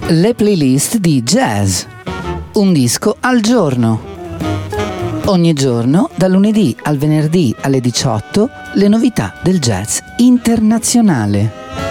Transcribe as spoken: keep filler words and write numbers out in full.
Le playlist di jazz. Un disco al giorno. Ogni giorno, dal lunedì al venerdì alle diciotto, le novità del jazz internazionale.